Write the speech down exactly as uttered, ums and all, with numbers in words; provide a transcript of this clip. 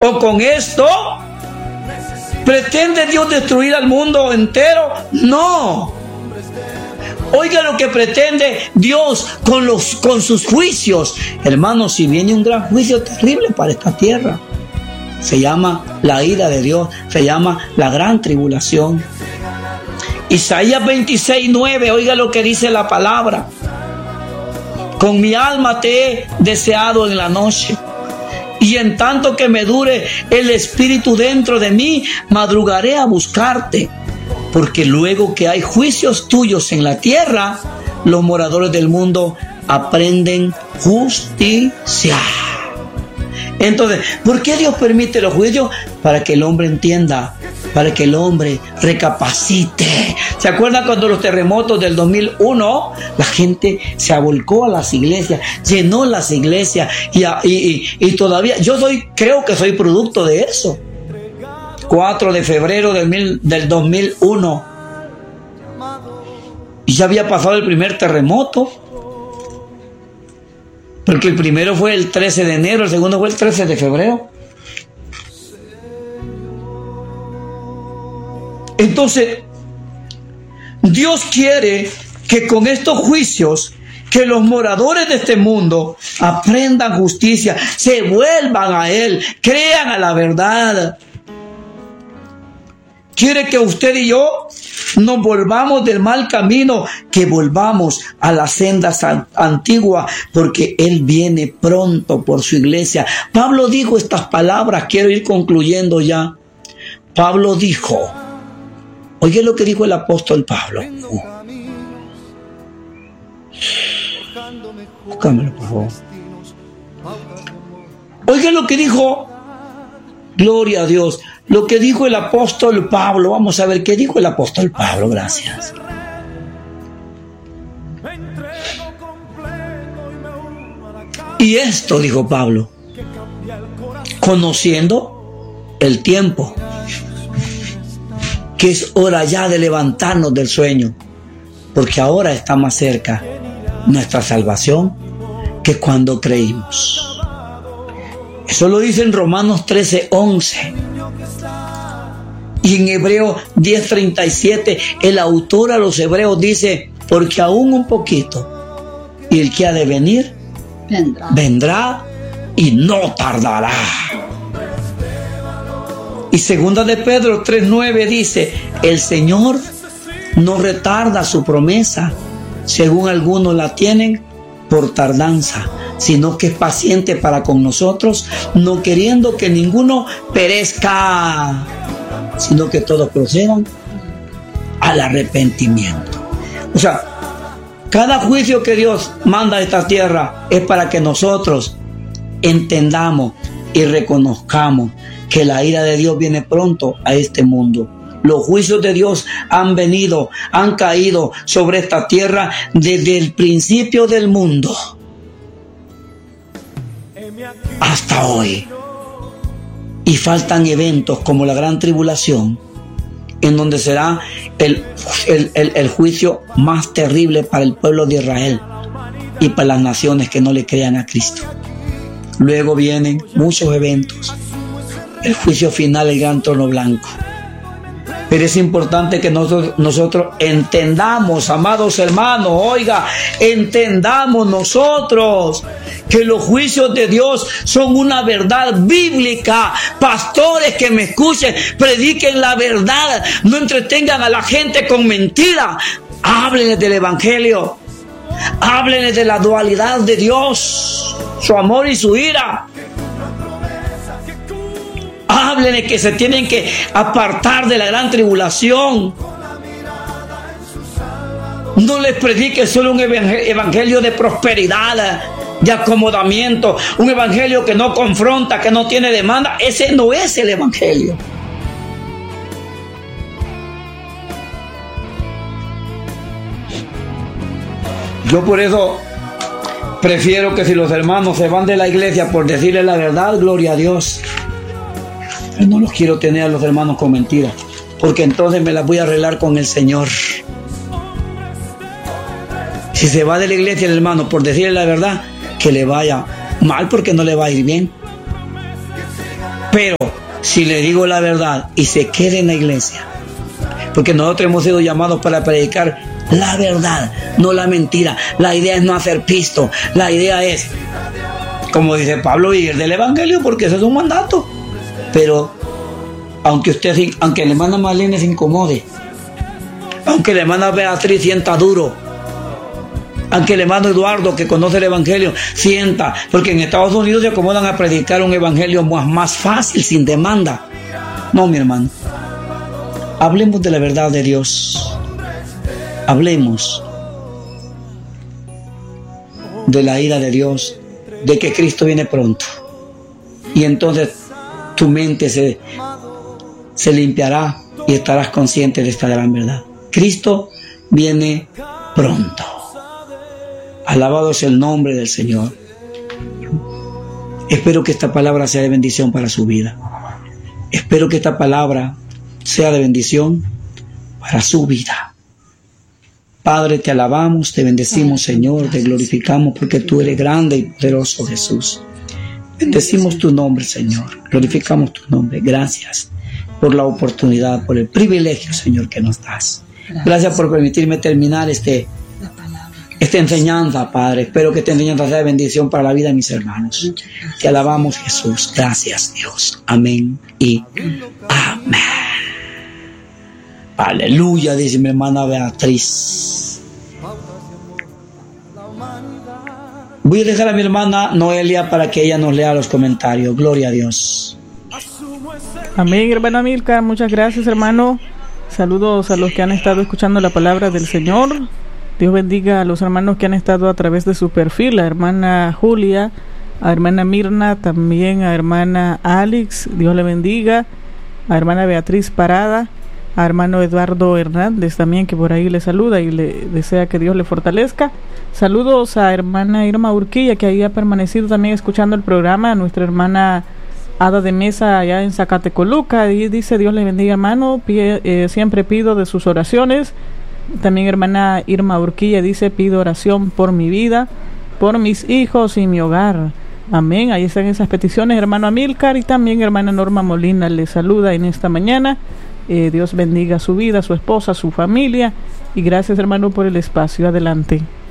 ¿O con esto pretende Dios destruir al mundo entero? No. Oiga lo que pretende Dios con, los, con sus juicios. Hermanos, si viene un gran juicio terrible para esta tierra, se llama la ira de Dios, se llama la gran tribulación. Isaías veintiséis, nueve, oiga lo que dice la palabra. Con mi alma te he deseado en la noche, y en tanto que me dure el espíritu dentro de mí, madrugaré a buscarte. Porque luego que hay juicios tuyos en la tierra, los moradores del mundo aprenden justicia. Entonces, ¿por qué Dios permite los juicios? Para que el hombre entienda, para que el hombre recapacite. ¿Se acuerdan cuando los terremotos del dos mil uno? La gente se avolcó a las iglesias, llenó las iglesias y, y, y, y todavía, yo soy, creo que soy producto de eso. cuatro de febrero del, mil, del dos mil uno. Y ya había pasado el primer terremoto. Porque el primero fue el trece de enero, el segundo fue el trece de febrero. Entonces, Dios quiere que con estos juicios, que los moradores de este mundo aprendan justicia, se vuelvan a Él, crean a la verdad. Quiere que usted y yo nos volvamos del mal camino, que volvamos a las sendas antiguas, porque Él viene pronto por su iglesia. Pablo dijo estas palabras, quiero ir concluyendo ya. Pablo dijo, oye lo que dijo el apóstol Pablo. Uh. Búscamelo, por favor. Oye lo que dijo, gloria a Dios. Lo que dijo el apóstol Pablo, vamos a ver qué dijo el apóstol Pablo, gracias. Y esto, dijo Pablo, conociendo el tiempo, que es hora ya de levantarnos del sueño, porque ahora está más cerca nuestra salvación que cuando creímos. Eso lo dice en Romanos trece, once. Y en Hebreos diez, treinta y siete, el autor a los hebreos dice, porque aún un poquito, y el que ha de venir, vendrá, vendrá y no tardará. Y segunda de Pedro tres, nueve dice, el Señor no retarda su promesa, según algunos la tienen por tardanza, sino que es paciente para con nosotros, no queriendo que ninguno perezca, sino que todos procedan al arrepentimiento. O sea, cada juicio que Dios manda a esta tierra es para que nosotros entendamos y reconozcamos que la ira de Dios viene pronto a este mundo. Los juicios de Dios han venido, han caído sobre esta tierra desde el principio del mundo hasta hoy. Y faltan eventos como la gran tribulación, en donde será el, el, el, el juicio más terrible para el pueblo de Israel y para las naciones que no le crean a Cristo. Luego vienen muchos eventos. El juicio final, el gran trono blanco. Pero es importante que nosotros, nosotros entendamos, amados hermanos, oiga, entendamos nosotros que los juicios de Dios son una verdad bíblica. Pastores que me escuchen, prediquen la verdad, no entretengan a la gente con mentiras. Háblenles del evangelio, háblenles de la dualidad de Dios, su amor y su ira. Háblenles que se tienen que apartar de la gran tribulación. No les predique solo un evangelio de prosperidad, de acomodamiento, un evangelio que no confronta, que no tiene demanda. Ese no es el evangelio. Yo por eso prefiero que si los hermanos se van de la iglesia por decirles la verdad, gloria a Dios. Pero no los quiero tener a los hermanos con mentiras, porque entonces me las voy a arreglar con el Señor. Si se va de la iglesia el hermano por decirle la verdad, que le vaya mal, porque no le va a ir bien. Pero si le digo la verdad y se queda en la iglesia, porque nosotros hemos sido llamados para predicar la verdad, no la mentira. La idea es no hacer pisto. La idea es, como dice Pablo, vivir del evangelio, porque ese es un mandato. Pero aunque usted, aunque la hermana Marlene se incomode, aunque la hermana Beatriz sienta duro, aunque el hermano Eduardo, que conoce el evangelio, sienta, porque en Estados Unidos se acomodan a predicar un evangelio más, más fácil, sin demanda. No, mi hermano. Hablemos de la verdad de Dios. Hablemos de la ira de Dios, de que Cristo viene pronto. Y entonces tu mente se, se limpiará y estarás consciente de esta gran verdad. Cristo viene pronto. Alabado es el nombre del Señor. Espero que esta palabra sea de bendición para su vida. Espero que esta palabra sea de bendición para su vida. Padre, te alabamos, te bendecimos, Señor, te glorificamos porque tú eres grande y poderoso, Jesús. Bendecimos tu nombre, Señor. Glorificamos tu nombre. Gracias por la oportunidad, por el privilegio, Señor, que nos das. Gracias por permitirme terminar este, esta enseñanza, Padre. Espero que esta enseñanza sea de bendición para la vida de mis hermanos. Te alabamos, Jesús. Gracias, Dios. Amén y amén. Aleluya, dice mi hermana Beatriz. Voy a dejar a mi hermana Noelia para que ella nos lea los comentarios. Gloria a Dios. Amén, hermano Amílcar. Muchas gracias, hermano. Saludos a los que han estado escuchando la palabra del Señor. Dios bendiga a los hermanos que han estado a través de su perfil. A hermana Julia, a hermana Mirna, también a hermana Alex. Dios le bendiga. A hermana Beatriz Parada. A hermano Eduardo Hernández también, que por ahí le saluda y le desea que Dios le fortalezca. Saludos a hermana Irma Urquilla, que ahí ha permanecido también escuchando el programa. A nuestra hermana Ada de Mesa allá en Zacatecoluca, y dice: Dios le bendiga, hermano. Pie, eh, siempre pido de sus oraciones. También hermana Irma Urquilla dice: pido oración por mi vida, por mis hijos y mi hogar. Amén. Ahí están esas peticiones, hermano Amílcar. Y también hermana Norma Molina le saluda en esta mañana. Eh, Dios bendiga su vida, su esposa, su familia. Y gracias, hermano, por el espacio. Adelante.